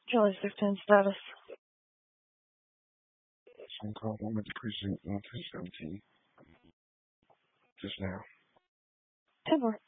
Charlie 16 status. Phone call. I'm at the precinct 1217. Just now. 10-4.